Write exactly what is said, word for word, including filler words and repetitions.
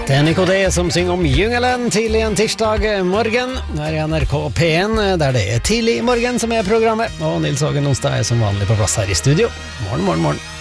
Det er N K D som synger om jungelen tidlig en tirsdag morgen her i N R K P en, der det er tidlig morgen som er programmet, og Nils Hågen Onsdag er som vanlig på plass her i studio. Morgen, morgen, morgen.